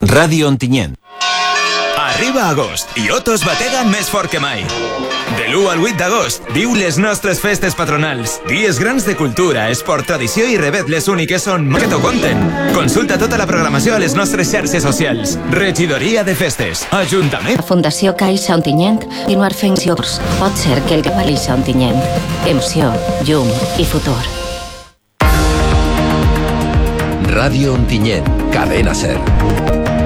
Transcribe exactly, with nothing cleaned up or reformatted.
Ràdio Ontinyent. Arriba agost i Otos batega més fort que mai. De l'u al vuit d'agost, viu les nostres festes patronals. Dies grans de cultura, esport, tradició i revetles úniques on que t'ho conten. Consulta tota la programació a les nostres xarxes socials. Regidoria de Festes. Ajuntament. La Fundació Caixa Ontinyent continuar fent jocs. Pot ser que el que valeix Ontinyent. Emoció, llum i futur. Ràdio Ontinyent, Cadena Ser.